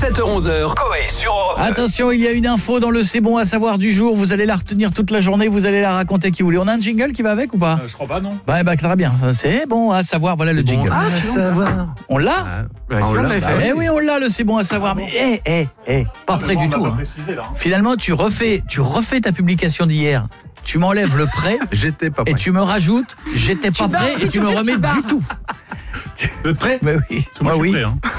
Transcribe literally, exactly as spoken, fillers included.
sept heures onze, Coé sur Europe deux. Attention, il y a une info dans le C'est bon à savoir du jour. Vous allez la retenir toute la journée, vous allez la raconter qui vous voulez. On a un jingle qui va avec ou pas? euh, Je crois pas, non. Bah, bah très bien, C'est bon à savoir, voilà le jingle. Bon à savoir. On l'a Ah, Bah, si, on l'avait bah fait. Eh oui, on l'a le C'est bon à savoir. Mais eh, eh, eh, pas près du tout. On hein. va préciser, là. Finalement, tu refais, tu refais ta publication d'hier. Tu m'enlèves le prêt J'étais pas prêt. et tu me rajoutes j'étais pas prêt et tu me remets du tout. Vous êtes prêts? Mais oui, Moi, moi je suis oui. prêt, hein.